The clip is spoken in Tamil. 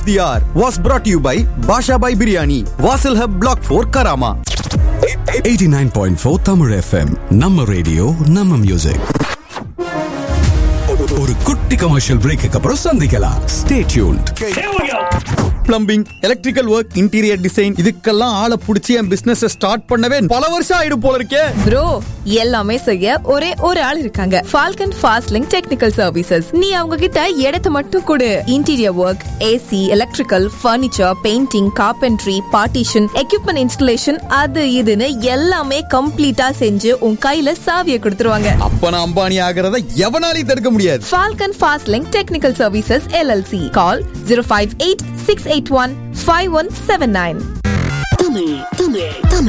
The hour was brought to you by Basha Bhai Biryani, Vasil Hub Block 4, Karama. 89.4 Tamil FM. நம்ம ரேடியோ நம்ம மியூசிக். ஒரு குட்டி கமர்ஷியல் பிரேக்கு அப்புறம் சந்திக்கலாம். Stay tuned. Plumbing, electrical work, interior design இதுக்கெல்லாம் ஆளை புடிச்சு என் பிசினஸ் ஸ்டார்ட் பண்ணவே பல வருஷம் ஆயிடும் போல இருக்கே. ப்ரோ, எல்லாமே செய்ய ஒரே ஒரு ஆள் இருக்காங்க. Falcon fast link technical services. நீ அவங்க கிட்ட இடத்தை மட்டும் கொடு. Interior work, AC, electrical, furniture, painting, carpentry, partition, equipment installation, அது இதுன்னு எல்லாமே கம்ப்ளீட்டா செஞ்சு உன் கையில சாவியை கொடுத்துருவாங்க. அப்ப நான் அம்பானி ஆகிறத எவனாலையும் தடுக்க முடியாது. Falcon fast link technical services LLC. கால் 058-681-5179. தமிழ்